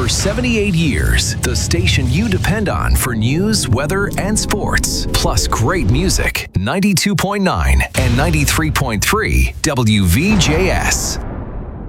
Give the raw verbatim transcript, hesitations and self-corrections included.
For seventy-eight years, the station you depend on for news, weather, and sports. Plus great music. ninety-two point nine and ninety-three point three W V J S.